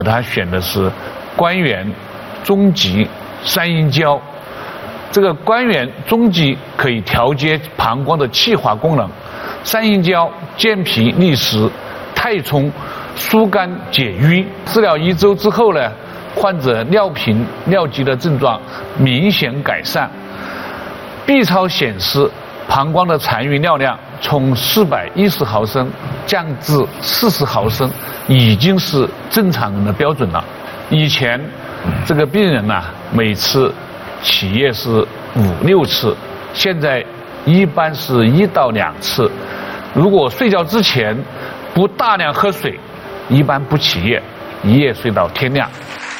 他选的是关元、中极、三阴交。这个关元、中极可以调节膀胱的气化功能，三阴交健脾利湿，太冲疏肝解郁。治疗1周之后呢，患者尿频、尿急的症状明显改善。B 超显示，膀胱的残余尿量从410毫升降至40毫升，已经是正常人的标准了。以前这个病人呢，每次起夜是5、6次，现在一般是1到2次。如果睡觉之前不大量喝水，一般不起夜，一夜睡到天亮。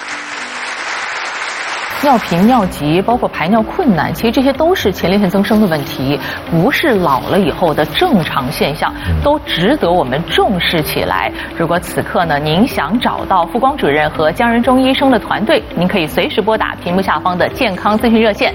尿频、尿急，包括排尿困难，其实这些都是前列腺增生的问题，不是老了以后的正常现象，都值得我们重视起来。如果此刻呢，您想找到傅光主任和姜仁中医生的团队，您可以随时拨打屏幕下方的健康咨询热线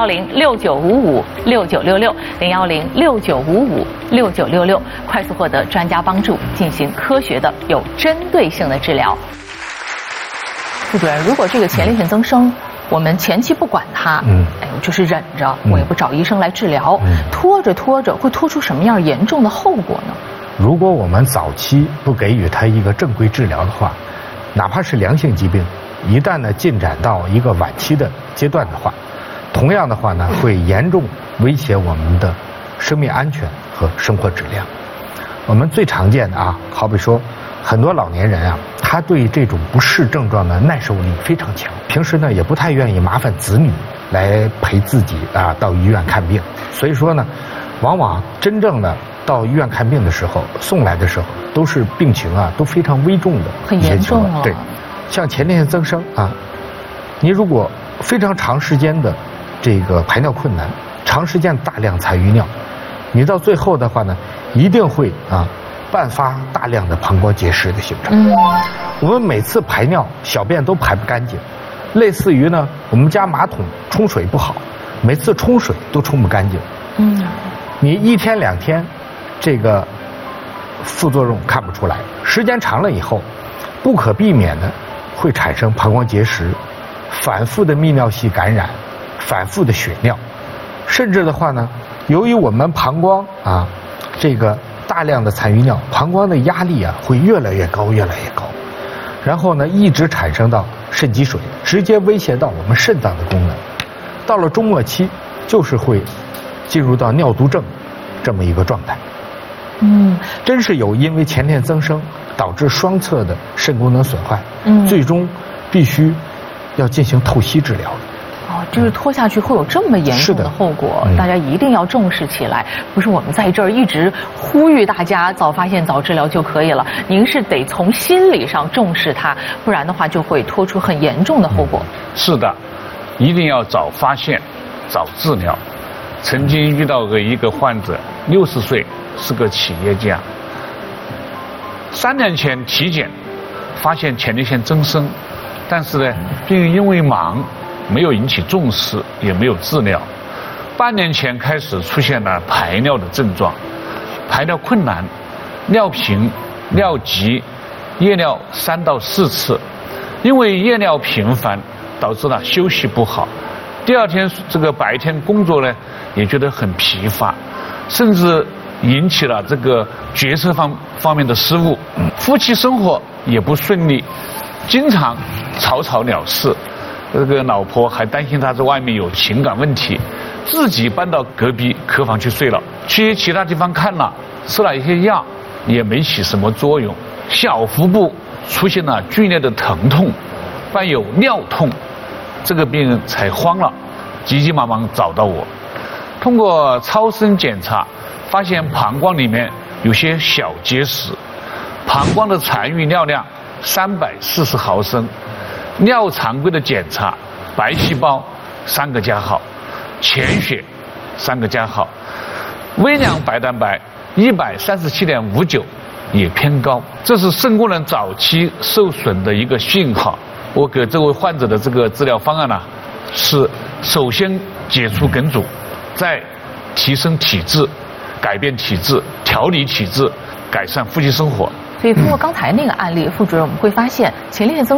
01069556966，01069556966，快速获得专家帮助，进行科学的、有针对性的治疗。傅主任，如果这个前列腺增生，我们前期不管它，就是忍着，我也不找医生来治疗，拖着拖着会拖出什么样严重的后果呢？ 如果我们早期不给予它一个正规治疗的话，哪怕是良性疾病，一旦呢进展到一个晚期的阶段的话，同样的话呢会严重威胁我们的生命安全和生活质量。我们最常见的好比说很多老年人他对这种不适症状的耐受力非常强，平时呢也不太愿意麻烦子女来陪自己到医院看病，所以说呢，往往真正的到医院看病的时候，送来的时候都是病情都非常危重的， 很严重了。 对，像前列腺增生你如果非常长时间的这个排尿困难，长时间大量残余尿，你到最后的话呢，一定会伴发大量的膀胱结石的形成。我们每次排尿小便都排不干净，类似于呢我们家马桶冲水不好，每次冲水都冲不干净。你1天2天这个副作用看不出来，时间长了以后不可避免的会产生膀胱结石，反复的泌尿系感染，反复的血尿，甚至的话呢，由于我们膀胱这个大量的残余尿，膀胱的压力会越来越高，越来越高，然后呢一直产生到肾积水，直接威胁到我们肾脏的功能。到了中末期，就是会进入到尿毒症这么一个状态。真是有因为前列腺增生导致双侧的肾功能损坏，最终必须要进行透析治疗的。 就是拖下去会有这么严重的后果，大家一定要重视起来。不是我们在这儿一直呼吁大家早发现早治疗就可以了，您是得从心理上重视它，不然的话就会拖出很严重的后果。 是的，一定要早发现早治疗。曾经遇到过一个患者，60岁，是个企业家，3年前体检发现前列腺增生，但是呢病人因为忙没有引起重视，也没有治疗。半年前开始出现了排尿的症状，排尿困难、尿频、尿急，夜尿3到4次。因为夜尿频繁，导致了休息不好。第2天这个白天工作呢，也觉得很疲乏，甚至引起了这个决策方面的失误。夫妻生活也不顺利，经常吵吵了事。这个老婆还担心他在外面有情感问题，自己搬到隔壁客房去睡了。去其他地方看了，吃了一些药，也没起什么作用。小腹部出现了剧烈的疼痛，伴有尿痛，这个病人才慌了，急急忙忙找到我。通过超声检查，发现膀胱里面有些小结石，膀胱的残余尿量340毫升。尿常规的检查，白细胞3个加号，潜血3个加号，微量白蛋白137.59也偏高，这是肾功能早期受损的一个信号。我给这位患者的这个治疗方案呢，是首先解除梗阻，再提升体质，改变体质，调理体质，改善夫妻生活。 所以通过刚才那个案例，傅主任我们会发现前列腺增